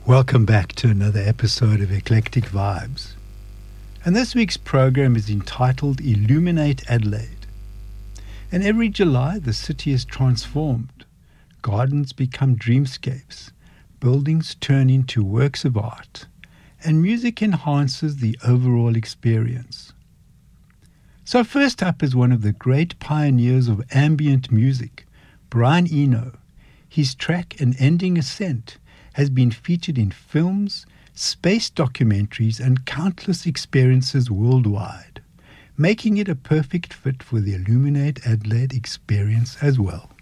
Welcome back to another episode of Eclectic Vibes. And this week's program is entitled Illuminate Adelaide. And every July the city is transformed. Gardens become dreamscapes, buildings turn into works of art, and music enhances the overall experience. So first up is one of the great pioneers of ambient music, Brian Eno. His track An Ending Ascent has been featured in films, space documentaries, and countless experiences worldwide, making it a perfect fit for the Illuminate Adelaide experience as well.